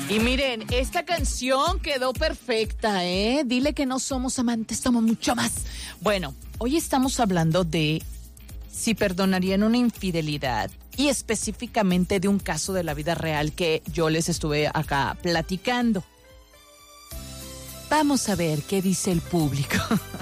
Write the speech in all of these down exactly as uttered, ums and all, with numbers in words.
Y miren, esta canción quedó perfecta, ¿eh? Dile que no somos amantes, somos mucho más. Bueno, hoy estamos hablando de si perdonarían una infidelidad y específicamente de un caso de la vida real que yo les estuve acá platicando. Vamos a ver qué dice el público.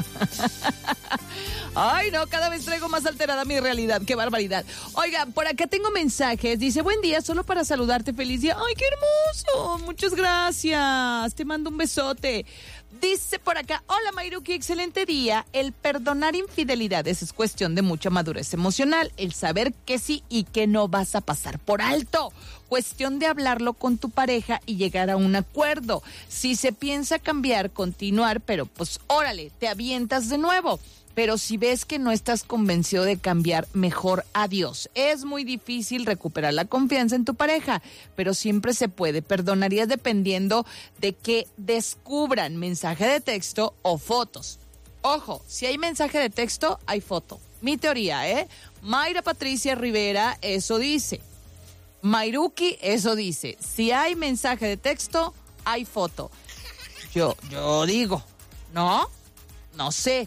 Ay, no, cada vez traigo más alterada mi realidad. ¡Qué barbaridad! Oigan, por acá tengo mensajes. Dice, buen día, solo para saludarte. Feliz día. ¡Ay, qué hermoso! Muchas gracias. Te mando un besote. Dice por acá, hola Mayruki, excelente día. El perdonar infidelidades es cuestión de mucha madurez emocional. El saber que sí y que no vas a pasar por alto. Cuestión de hablarlo con tu pareja y llegar a un acuerdo. Si se piensa cambiar, continuar, pero pues órale, te avientas de nuevo. Pero si ves que no estás convencido de cambiar, mejor adiós. Es muy difícil recuperar la confianza en tu pareja, pero siempre se puede. Perdonarías dependiendo de que descubran mensaje de texto o fotos. Ojo, si hay mensaje de texto, hay foto. Mi teoría, ¿eh? Mayra Patricia Rivera, eso dice. Mayruki, eso dice. Si hay mensaje de texto, hay foto. Yo, yo digo, ¿no? No sé.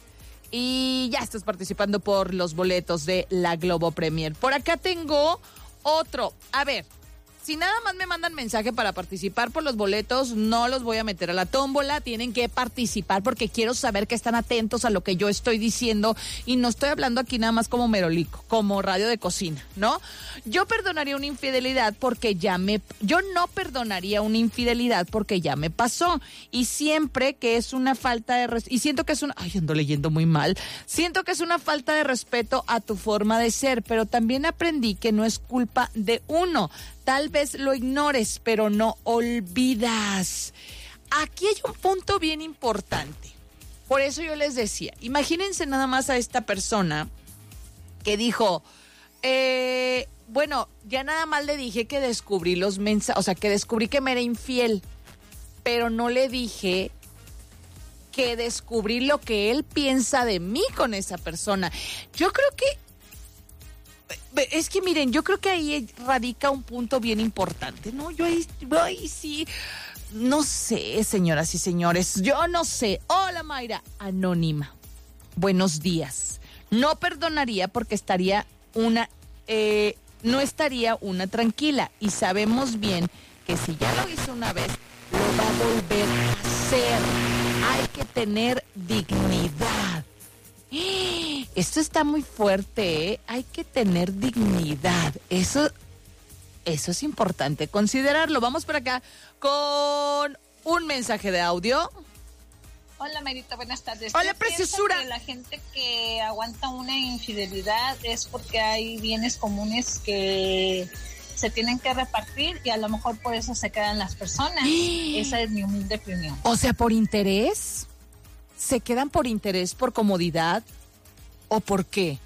Y ya estás participando por los boletos de la Globo Premier. Por acá tengo otro. A ver, si nada más me mandan mensaje para participar por los boletos, no los voy a meter a la tómbola. Tienen que participar porque quiero saber que están atentos a lo que yo estoy diciendo. Y no estoy hablando aquí nada más como merolico, como radio de cocina, ¿no? Yo perdonaría una infidelidad porque ya me... Yo no perdonaría una infidelidad porque ya me pasó. Y siempre que es una falta de... Res- y siento que es una... Ay, ando leyendo muy mal. Siento que es una falta de respeto a tu forma de ser, pero también aprendí que no es culpa de uno. Tal vez lo ignores, pero no olvidas. Aquí hay un punto bien importante. Por eso yo les decía, imagínense nada más a esta persona que dijo, eh, bueno, ya nada más le dije que descubrí los mensajes, o sea, que descubrí que me era infiel, pero no le dije que descubrí lo que él piensa de mí con esa persona. Yo creo que Es que miren, yo creo que ahí radica un punto bien importante, ¿no? Yo ahí, yo ahí sí, no sé, señoras y señores, yo no sé. Hola Mayra, anónima, buenos días. No perdonaría porque estaría una, eh, no estaría una tranquila y sabemos bien que si ya lo hizo una vez, lo va a volver a hacer. Hay que tener dignidad. Esto está muy fuerte, ¿eh? Hay que tener dignidad. Eso, eso es importante considerarlo. Vamos por acá con un mensaje de audio. Hola, Marita, buenas tardes. Hola, Yo preciosura. Que la gente que aguanta una infidelidad es porque hay bienes comunes que se tienen que repartir y a lo mejor por eso se quedan las personas. Esa es mi humilde opinión. O sea, ¿por interés? ¿Se quedan por interés, por comodidad? ¿O por qué?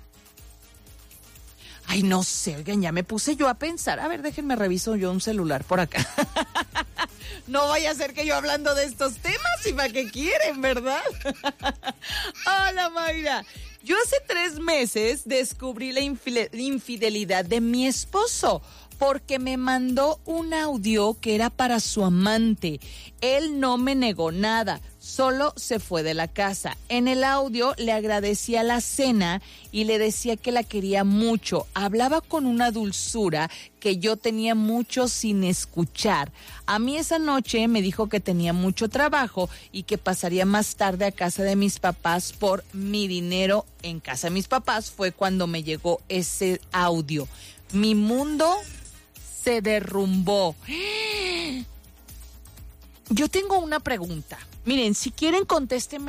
Ay, no sé, oigan, ya me puse yo a pensar. A ver, déjenme reviso yo un celular por acá. No vaya a ser que yo hablando de estos temas y para qué quieren, ¿verdad? Hola, Mayra. Yo hace tres meses descubrí la infidelidad de mi esposo porque me mandó un audio que era para su amante. Él no me negó nada, solo se fue de la casa. En el audio le agradecía la cena y le decía que la quería mucho. Hablaba con una dulzura que yo tenía mucho sin escuchar. A mí esa noche me dijo que tenía mucho trabajo y que pasaría más tarde a casa de mis papás por mi dinero. En casa de mis papás fue cuando me llegó ese audio. Mi mundo se derrumbó. Yo tengo una pregunta. Miren, si quieren, contéstenme